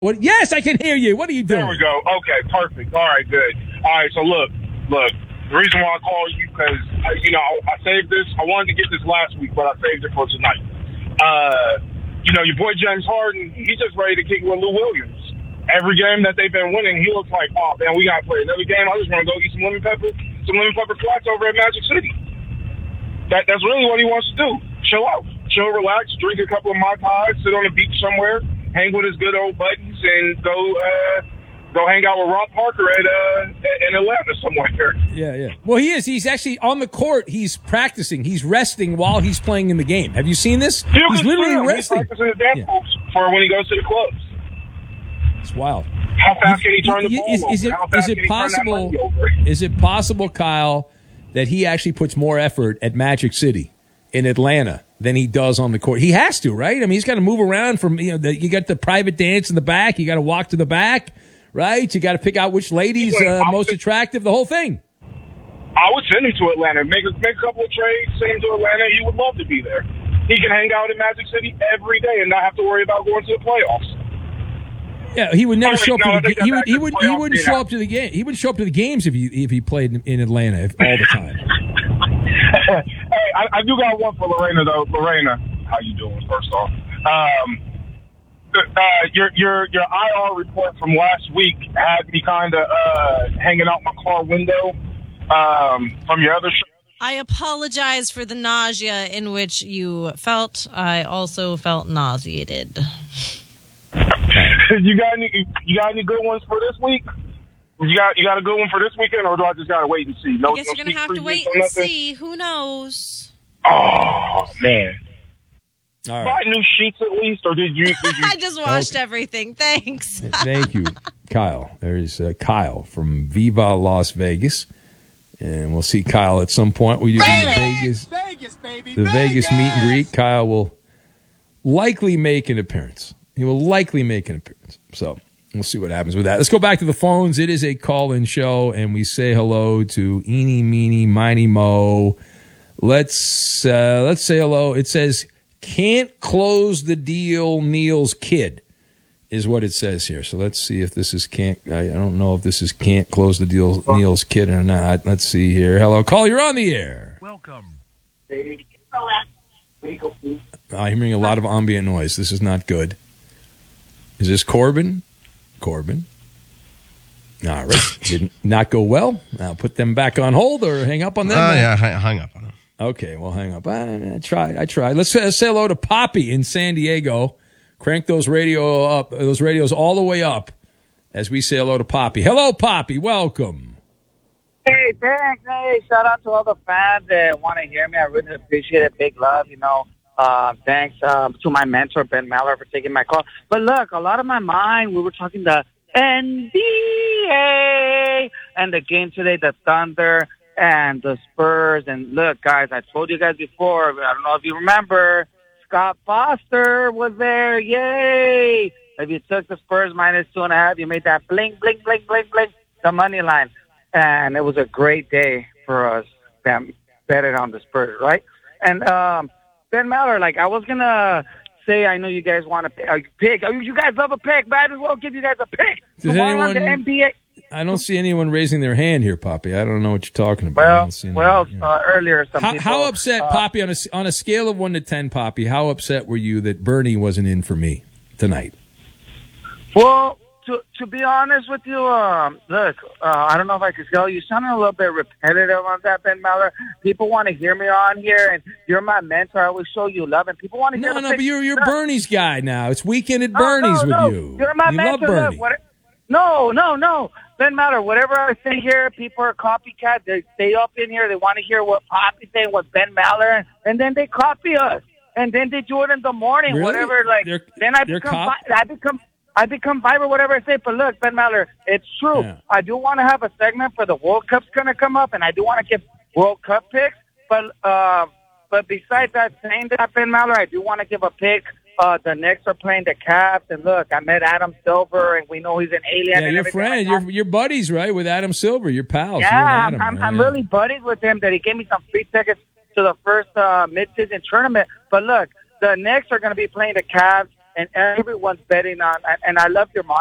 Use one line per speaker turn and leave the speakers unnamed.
What? Yes, I can hear you. What are you doing?
There we go. Okay, perfect. All right, good. All right, so look. The reason why I called you because I saved this. I wanted to get this last week, but I saved it for tonight. Your boy James Harden, he's just ready to kick with Lou Williams. Every game that they've been winning, he looks like, oh man, we gotta play another game. I just want to go eat some lemon pepper flats over at Magic City. That's really what he wants to do. Chill out, relax, drink a couple of Mai Tais, sit on the beach somewhere, hang with his good old buddies, and go hang out with Rob Parker in Atlanta somewhere.
Yeah. Well, he is. He's actually on the court. He's practicing. He's resting while he's playing in the game. Have you seen this? He's literally resting.
He's practicing his dance moves for when he goes to the clubs.
It's wild.
How fast can he turn the ball over?
Is it possible, Kyle, that he actually puts more effort at Magic City in Atlanta than he does on the court? He has to, right? I mean, he's got to move around from, you got the private dance in the back. You got to walk to the back, right? You got to pick out which lady's most attractive, the whole thing.
I would send him to Atlanta. Make a couple of trades, send him to Atlanta. He would love to be there. He can hang out in Magic City every day and not have to worry about going to the playoffs.
Yeah, he would never show up to the game. He wouldn't show up to the game. He wouldn't show up to the games if he played in Atlanta all the time.
Hey, I do got one for Lorena though. Lorena, how you doing? First off, your IR report from last week had me kind of hanging out my car window from your other show.
I apologize for the nausea in which you felt. I also felt nauseated.
You got any good ones for this week? You got a good one for this weekend, or do I just gotta wait and see?
I guess you're gonna have to wait and see. Who knows?
Oh man!
All right.
Buy new sheets at least, or did you
I just washed everything. Thanks.
Thank you, Kyle. There's Kyle from Viva Las Vegas, and we'll see Kyle at some point. We're using Vegas, baby, the Vegas meet and greet. Kyle will likely make an appearance. He will likely make an appearance. So we'll see what happens with that. Let's go back to the phones. It is a call-in show, and we say hello to Eeny, Meeny, Miny, Mo. Let's say hello. It says, can't close the deal, Neil's kid, is what it says here. So let's see if this is can't. I don't know if this is can't close the deal, Neil's kid or not. Let's see here. Hello, call. You're on the air.
Welcome.
I'm hearing a lot of ambient noise. This is not good. Is this Corbin? Corbin. All right. Did not go well. I'll put them back on hold or hang up on them.
Yeah, I hung up on them.
Okay, well, hang up. I tried. Let's say hello to Poppy in San Diego. Crank those radios all the way up as we say hello to Poppy. Hello, Poppy. Welcome.
Hey, thanks. Hey, shout out to all the fans that want to hear me. I really appreciate it. Big love, Thanks to my mentor, Ben Maller, for taking my call. But look, a lot of my mind, we were talking the NBA and the game today, the Thunder and the Spurs. And look, guys, I told you guys before, I don't know if you remember, Scott Foster was there. Yay! If you took the Spurs -2.5, you made that blink, blink, blink, blink, blink, the money line. And it was a great day for us that betted on the Spurs, right? And, Ben Maller, I was going to say, I know you guys want to pick. You guys love a pick, but I just will give you guys a pick. Tomorrow on the NBA.
I don't see anyone raising their hand here, Poppy. I don't know what you're talking about.
Earlier, some people.
How upset, Poppy, on a scale of 1 to 10, Poppy, how upset were you that Bernie wasn't in for me tonight?
Well, to be honest with you, look, I don't know if I could tell you, sounding a little bit repetitive on that, Ben Maller. People want to hear me on here, and you're my mentor. I always show you love, and people want to hear me.
No, but you're Bernie's guy now. It's Weekend at Bernie's with you.
You're my mentor.
Love Bernie.
No. Ben Maller, whatever I say here, people are copycat. They stay up in here. They want to hear what Poppy's saying, what Ben Maller, and then they copy us. And then they do it in the morning,
really?
Whatever. Then I become viral, whatever I say. But look, Ben Maller, it's true.
Yeah.
I do want to have a segment for the World Cup's going to come up, and I do want to give World Cup picks. But besides that, saying that, Ben Maller, I do want to give a pick. The Knicks are playing the Cavs, and look, I met Adam Silver, and we know he's an alien.
Yeah, your friend, you're buddies, right, with Adam Silver. You're pals.
Yeah, I'm really buddies with him. That he gave me some free tickets to the first mid-season tournament. But look, the Knicks are going to be playing the Cavs. and everyone's betting on. And I love your monitor.